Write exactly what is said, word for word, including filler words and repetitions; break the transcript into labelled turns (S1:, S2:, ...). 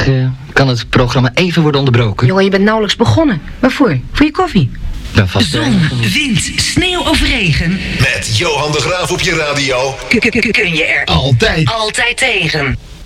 S1: Zeg, uh, kan het programma even worden onderbroken?
S2: Jongen, je bent nauwelijks begonnen. Waarvoor? Voor je koffie?
S1: Nou, vast
S3: Zon, wind, sneeuw of regen.
S4: Met Johan de Graaf op je radio.
S3: Kun je er
S4: altijd,
S3: altijd tegen.